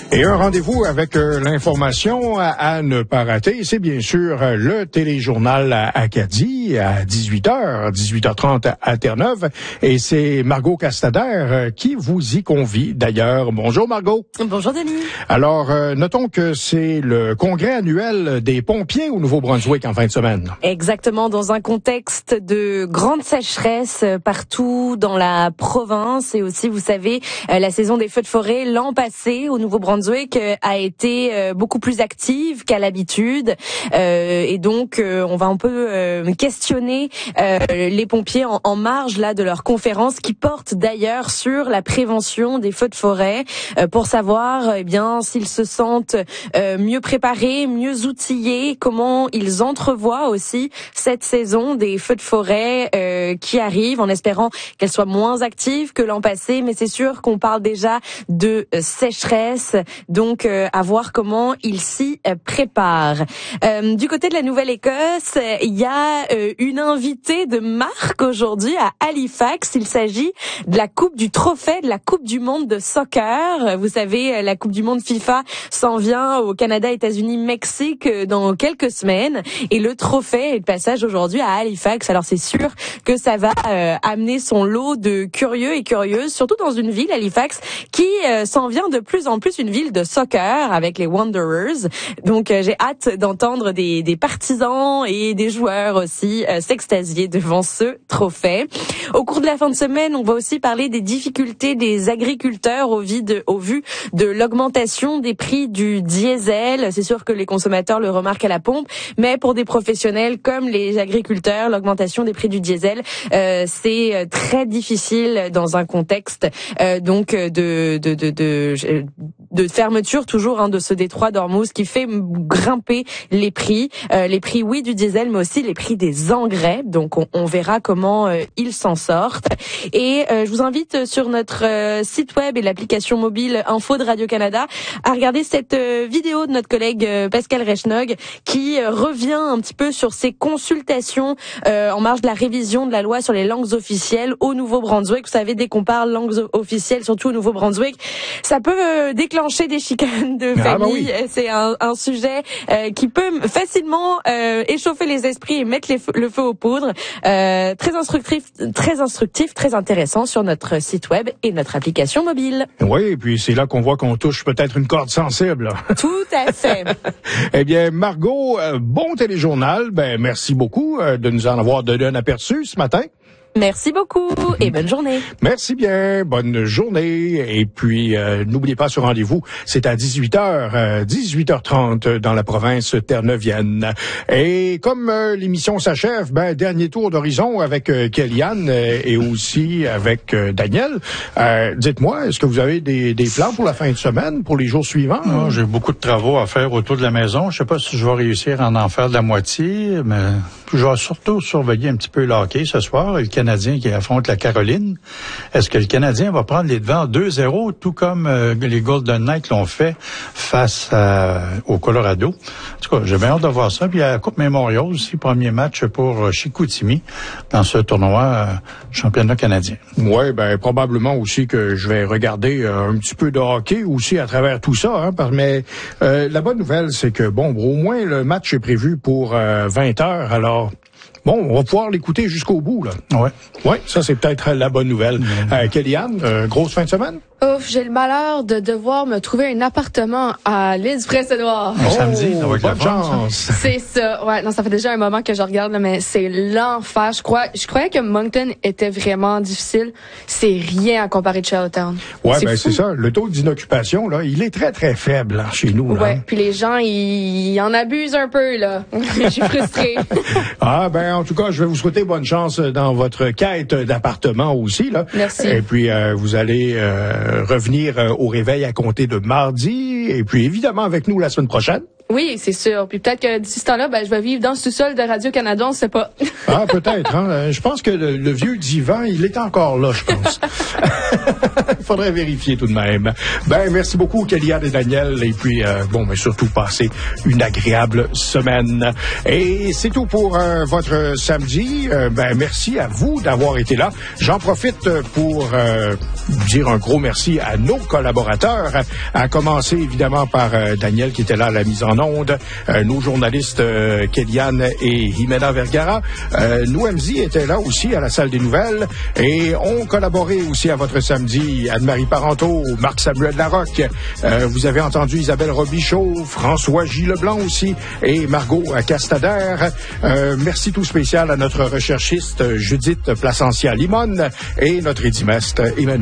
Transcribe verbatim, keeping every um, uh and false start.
Et un rendez-vous avec euh, l'information à, à ne pas rater, c'est bien sûr euh, le téléjournal à Acadie à dix-huit heures, dix-huit heures trente à Terre-Neuve. Et c'est Margot Castader euh, qui vous y convie d'ailleurs. Bonjour Margot. Bonjour Denis. Alors, euh, notons que c'est le congrès annuel des pompiers au Nouveau-Brunswick en fin de semaine. Exactement, dans un contexte de grande sécheresse partout dans la province. Et aussi, vous savez, euh, la saison des feux de forêt l'an passé au Nouveau-Brunswick a été beaucoup plus active qu'à l'habitude, euh, et donc euh, on va un peu euh, questionner euh, les pompiers en, en marge là de leur conférence qui porte d'ailleurs sur la prévention des feux de forêt, euh, pour savoir eh bien s'ils se sentent euh, mieux préparés, mieux outillés, comment ils entrevoient aussi cette saison des feux de forêt euh, qui arrive, en espérant qu'elle soit moins active que l'an passé, mais c'est sûr qu'on parle déjà de euh, sécheresse. Donc, euh, à voir comment ils s'y euh, préparent. Euh, du côté de la Nouvelle-Écosse, il y a euh, une invitée de marque aujourd'hui à Halifax. Il s'agit de la Coupe du Trophée de la Coupe du Monde de soccer. Vous savez, la Coupe du Monde FIFA s'en vient au Canada, États-Unis, Mexique dans quelques semaines. Et le trophée est de passage aujourd'hui à Halifax. Alors, c'est sûr que ça va euh, amener son lot de curieux et curieuses, surtout dans une ville, Halifax, qui euh, s'en vient de plus en plus une ville de soccer avec les Wanderers. Donc euh, j'ai hâte d'entendre des, des partisans et des joueurs aussi euh, s'extasier devant ce trophée. Au cours de la fin de semaine, on va aussi parler des difficultés des agriculteurs au, vide, au vu de l'augmentation des prix du diesel. C'est sûr que les consommateurs le remarquent à la pompe, mais pour des professionnels comme les agriculteurs, l'augmentation des prix du diesel, euh, c'est très difficile dans un contexte euh, donc de de de, de, de de fermeture toujours hein, de ce détroit d'Ormuz qui fait grimper les prix, euh, les prix oui du diesel, mais aussi les prix des engrais. Donc on, on verra comment euh, ils s'en sortent. Et euh, je vous invite sur notre euh, site web et l'application mobile Info de Radio-Canada à regarder cette euh, vidéo de notre collègue euh, Pascal Rechnog qui euh, revient un petit peu sur ces consultations euh, en marge de la révision de la loi sur les langues officielles au Nouveau-Brunswick. Vous savez, dès qu'on parle langues officielles, surtout au Nouveau-Brunswick, ça peut euh, déclencher des chicanes de famille. Ah bah oui. C'est un, un sujet euh, qui peut facilement euh, échauffer les esprits et mettre les f- le feu aux poudres. Euh, très instructif, très instructif, très intéressant sur notre site web et notre application mobile. Oui, et puis c'est là qu'on voit qu'on touche peut-être une corde sensible. Tout à fait. Eh bien, Margot, euh, bon téléjournal. Ben, merci beaucoup euh, de nous en avoir donné un aperçu ce matin. Merci beaucoup et bonne journée. Merci bien, bonne journée. Et puis, euh, n'oubliez pas ce rendez-vous, c'est à dix-huit heures, euh, dix-huit heures trente dans la province terre-neuvienne. Et comme euh, l'émission s'achève, ben dernier tour d'horizon avec euh, Kellyanne euh, et aussi avec euh, Daniel. Euh, dites-moi, est-ce que vous avez des, des plans pour la fin de semaine, pour les jours suivants? Non, j'ai beaucoup de travaux à faire autour de la maison. Je sais pas si je vais réussir à en faire de la moitié, mais je vais surtout surveiller un petit peu le hockey ce soir. Et le Canadien qui affronte la Caroline. Est-ce que le Canadien va prendre les devants deux zéro, tout comme euh, les Golden Knights l'ont fait face à, au Colorado? En tout cas, j'ai bien hâte de voir ça. Puis il y a la Coupe Memorial aussi, premier match pour euh, Chicoutimi dans ce tournoi euh, championnat canadien. Oui, ben probablement aussi que je vais regarder euh, un petit peu de hockey aussi à travers tout ça. Hein, parce, mais euh, la bonne nouvelle, c'est que, bon, au moins le match est prévu pour euh, vingt heures, alors... Bon, on va pouvoir l'écouter jusqu'au bout, là. Ouais. Ouais, ça, c'est peut-être la bonne nouvelle. Mmh. Euh, Kellyanne, euh, grosse fin de semaine? Ouf, j'ai le malheur de devoir me trouver un appartement à l'île du Prince-Édouard. Oh, samedi, ça va être bonne la chance. C'est ça. Ouais, non, ça fait déjà un moment que je regarde, là, mais c'est l'enfer. Je crois, je croyais que Moncton était vraiment difficile. C'est rien à comparer de Charlottetown. Ouais, c'est ben, fou. c'est ça. Le taux d'inoccupation, là, il est très, très faible, là, chez nous, là. Ouais. Puis les gens, ils, ils en abusent un peu, là. Je suis frustrée. Ah, ben, en tout cas, je vais vous souhaiter bonne chance dans votre quête d'appartement aussi, là. Merci. Et puis, euh, vous allez euh, revenir euh, au réveil à compter de mardi. Et puis, évidemment, avec nous la semaine prochaine. Oui, c'est sûr. Puis peut-être que d'ici ce temps-là, ben, je vais vivre dans le sous-sol de Radio-Canada, on ne sait pas. Ah, peut-être. Hein? Je pense que le, le vieux divan, il est encore là, je pense. Il faudrait vérifier tout de même. Ben, merci beaucoup, Kéliane et Daniel. Et puis, euh, bon, mais surtout, passez une agréable semaine. Et c'est tout pour euh, votre samedi. Euh, ben, merci à vous d'avoir été là. J'en profite pour euh, dire un gros merci à nos collaborateurs, à commencer évidemment par euh, Daniel qui était là à la mise en onde, euh, nos journalistes euh, Kéliane et Jimena Vergara. Euh, Nouemzi était là aussi à la salle des nouvelles et ont collaboré aussi à votre samedi. Anne-Marie Parenteau, Marc-Samuel Larocque, euh, vous avez entendu Isabelle Robichaud, François J. Leblanc aussi et Margot Castader. Euh, merci tout spécial à notre recherchiste Judith Placencia-Limon et notre édimestre Emmanuel